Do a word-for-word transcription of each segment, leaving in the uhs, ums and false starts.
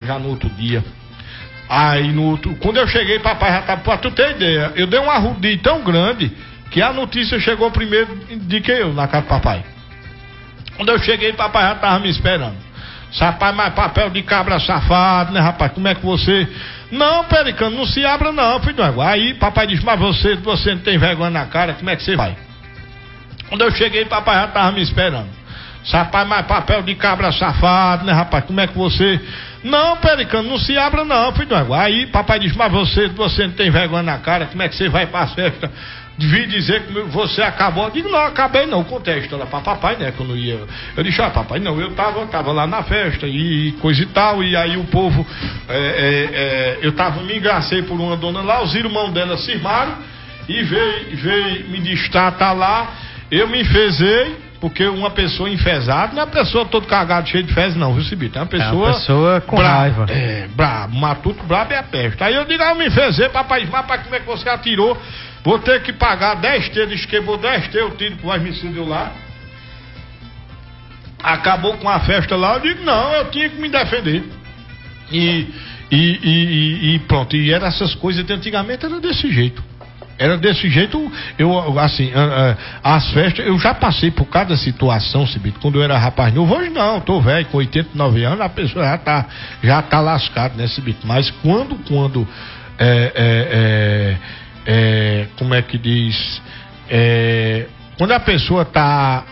já no outro dia. Aí no outro, quando eu cheguei, papai já tava, pra tu ter ideia, eu dei um arrudio tão grande que a notícia chegou primeiro de que eu, na casa do papai. Quando eu cheguei, papai já tava me esperando. Rapaz, mas papel de cabra safado, né, rapaz? Como é que você... Não, Pericano, não se abra não, filho do égua. Aí papai disse, mas você, você não tem vergonha na cara, como é que você vai? Quando eu cheguei, papai já tava me esperando. Rapaz, mas papel de cabra safado, né, rapaz? Como é que você... Não, Pericano, não se abra não, filho do égua. Aí papai disse, mas você, você não tem vergonha na cara, como é que você vai pra festa? Devia dizer que você acabou. Eu digo, não, acabei não, contei a história pra papai, né, que eu não ia. Eu disse, ah, papai, não, eu tava, tava lá na festa e coisa e tal, e aí o povo, é, é, é, eu tava, me engracei por uma dona lá, os irmãos dela se irmaram e veio, veio me destatar lá, eu me enfezei, porque uma pessoa enfesada não é uma pessoa todo cagado, cheio de fezes, não, viu, Cibito? É uma pessoa. É uma pessoa com bra- raiva. É, brabo, matuto, brabo é a peste. Aí eu digo, ah, eu me enfezei, papai disse, mas papai, como é que você atirou? Vou ter que pagar dez T, diz que vou dez T, o tiro que o homicídio deu lá. Acabou com a festa lá, eu digo, não, eu tinha que me defender. E, e, e, e, e pronto, e eram essas coisas de antigamente, era desse jeito. Era desse jeito, eu, assim, as festas, eu já passei por cada situação, Cibito, quando eu era rapaz novo. Hoje não, tô velho, com oitenta e nove anos, a pessoa já tá, já tá lascado, né, Cibito? Mas quando, quando, é, é, é, é, como é que diz, é, quando a pessoa tá,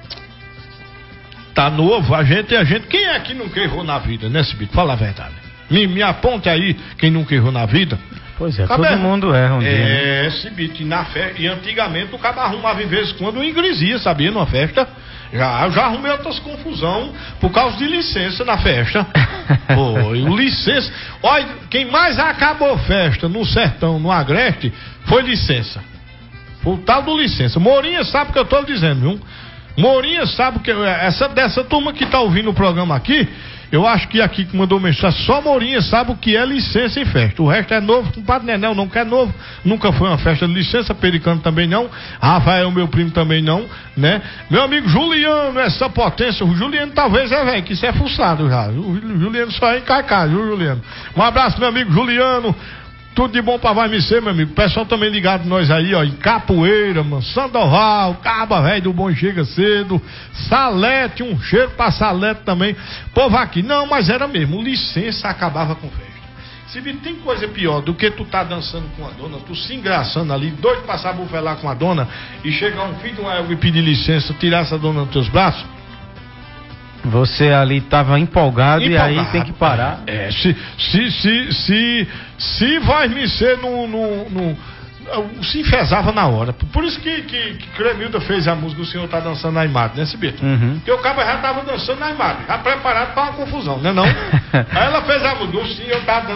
tá novo, a gente, a gente, quem é que nunca errou na vida, né, Cibito? Fala a verdade. Me, me aponte aí quem nunca errou na vida. Pois é, Cabe, todo mundo erra um dia. É, né? Cibito, e na festa, e antigamente o cara arrumava em vez em quando uma ingresia, sabia, numa festa. Já, eu já arrumei outras confusão por causa de licença na festa. Foi, o licença. Olha, quem mais acabou festa no sertão, no Agreste, foi licença. Foi o tal do licença. Morinha sabe o que eu tô dizendo, viu? Morinha sabe que essa dessa turma que tá ouvindo o programa aqui, eu acho que aqui que mandou mensagem, só Morinha sabe o que é licença em festa. O resto é novo, o Padre Nenel não quer novo, nunca foi uma festa de licença, Pericano também não, Rafael, meu primo, também não, né? Meu amigo Juliano, essa potência, o Juliano talvez é velho, que isso é fuçado já. O Juliano só é encarcado, viu, Juliano? Um abraço, meu amigo Juliano. Tudo de bom pra Vai Me Ser, meu amigo. O pessoal também ligado nós aí, ó, em Capoeira, mano, Sandoval, Caba Velho do Bom Chega Cedo, Salete, um cheiro pra Salete também. Povo aqui, não, mas era mesmo, licença acabava com festa. Se tem coisa pior do que tu tá dançando com a dona, tu se engraçando ali, doido pra sabufelar com a dona, e chegar um filho de uma égua e pedir licença, tirar essa dona dos teus braços. Você ali estava empolgado, empolgado e aí tem que parar. É, se, se, se, se, se Vai Me Ser no, no, no, se enfesava na hora. Por isso que, que, que Cremilda fez a música O Senhor Tá Dançando na Imagem, né, Cibito? Uhum. Porque o cara já tava dançando na imagem, já preparado para uma confusão, né não? Aí ela fez a música O Senhor Tá Dançando